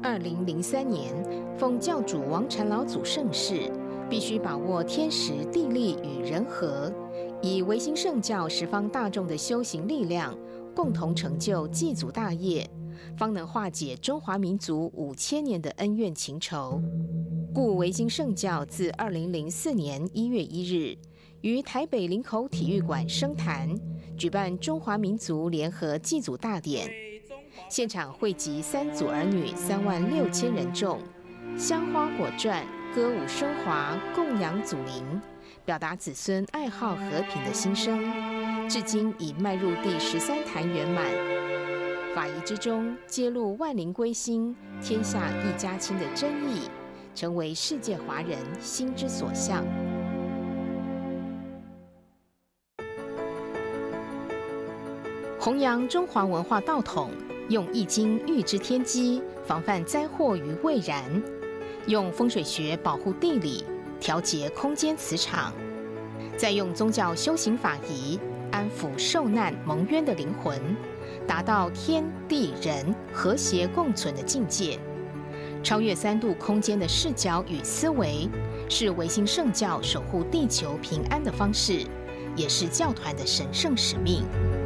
2003年，奉教主王禅老祖圣事，必须把握天时地利与人和，以维新圣教十方大众的修行力量，共同成就祭祖大业，方能化解中华民族5000年的恩怨情仇。故维新圣教自2004年1月1日于台北林口体育馆升坛，举办中华民族联合祭祖大典。现场汇集3组儿女36000人众，香花果传，歌舞升华，供养祖灵，表达子孙爱好和平的心声。至今已迈入第13坛圆满。法仪之中，揭露万灵归心、天下一家亲的真意，成为世界华人心之所向。弘扬中华文化道统，用易经预知天机，防范灾祸于未然；用风水学保护地理，调节空间磁场；再用宗教修行法仪，安抚受难蒙冤的灵魂，达到天地人和谐共存的境界。超越3度空间的视角与思维，是维新圣教守护地球平安的方式，也是教团的神圣使命。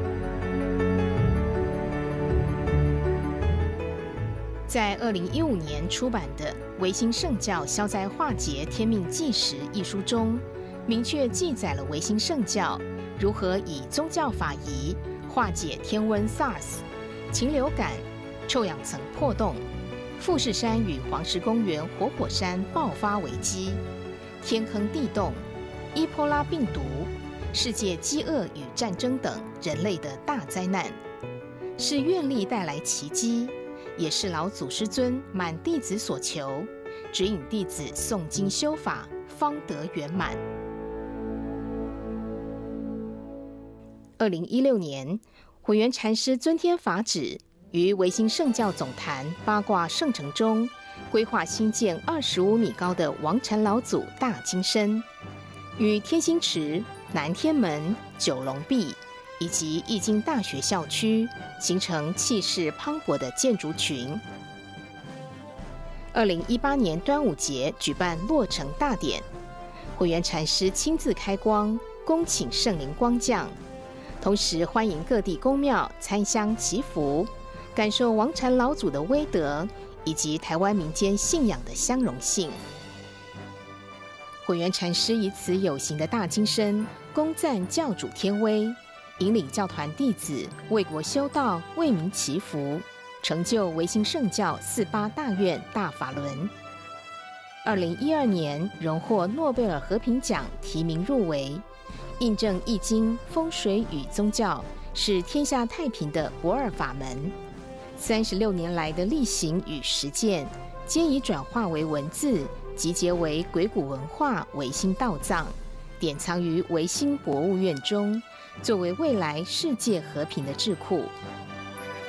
在2015年出版的《维新圣教消灾化解天命纪实》一书中，明确记载了维新圣教如何以宗教法仪化解天温 SARS、禽流感、臭氧层破洞、富士山与黄石公园活火山爆发危机、天坑地洞、伊波拉病毒、世界饥饿与战争等人类的大灾难，是愿力带来奇迹，也是老祖师尊满弟子所求，指引弟子诵经修法，方得圆满。2016年，慧远禅师尊天法旨，于维新圣教总坛八卦圣城中，规划新建25米高的王禅老祖大金身，与天心池、南天门、九龙壁以及易经大学校区形成气势磅礴的建筑群。2018年端午节举办落成大典，慧远禅师亲自开光，恭请圣灵光降，同时欢迎各地公庙参香祈福，感受王禅老祖的威德以及台湾民间信仰的相容性。慧远禅师以此有形的大金身，恭赞教主天威，引领教团弟子为国修道，为民祈福，成就维新圣教48大愿大法轮。2012年荣获诺贝尔和平奖提名入围，印证易经风水与宗教是天下太平的不二法门。36年来的力行与实践，皆已转化为文字，集结为鬼谷文化维新道藏，典藏于维新博物院中，作为未来世界和平的智库。